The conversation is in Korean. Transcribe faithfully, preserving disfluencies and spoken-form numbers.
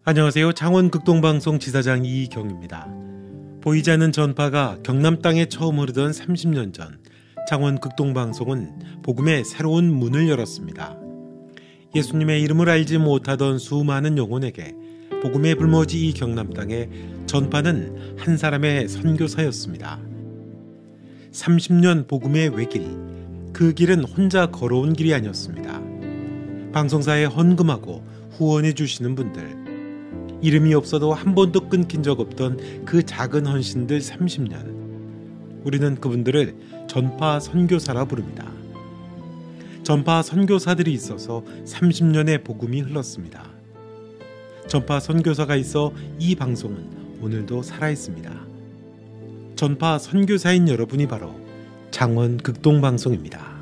안녕하세요. 창원 극동방송 지사장 이경입니다. 보이지 않는 전파가 경남 땅에 처음 흐르던 삼십 년 전, 창원 극동방송은 복음의 새로운 문을 열었습니다. 예수님의 이름을 알지 못하던 수많은 영혼에게 복음의 불모지 이 경남 땅에 전파는 한 사람의 선교사였습니다. 삼십 년 복음의 외길, 그 길은 혼자 걸어온 길이 아니었습니다. 방송사에 헌금하고 후원해 주시는 분들, 이름이 없어도 한 번도 끊긴 적 없던 그 작은 헌신들 삼십 년. 우리는 그분들을 전파 선교사라 부릅니다. 전파 선교사들이 있어서 삼십 년의 복음이 흘렀습니다. 전파 선교사가 있어 이 방송은 오늘도 살아있습니다. 전파 선교사인 여러분이 바로 창원 극동방송입니다.